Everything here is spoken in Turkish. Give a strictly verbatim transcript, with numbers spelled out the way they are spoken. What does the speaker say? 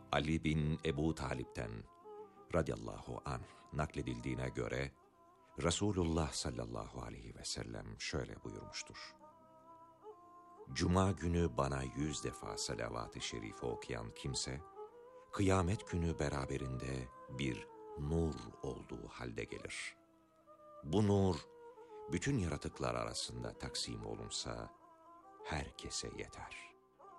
Ali bin Ebu Talip'ten radıyallahu anh nakledildiğine göre Resulullah sallallahu aleyhi ve sellem şöyle buyurmuştur: Cuma günü bana yüz defa salavat-ı şerife okuyan kimse, kıyamet günü beraberinde bir nur olduğu halde gelir. Bu nur, bütün yaratıklar arasında taksim olunsa, herkese yeter.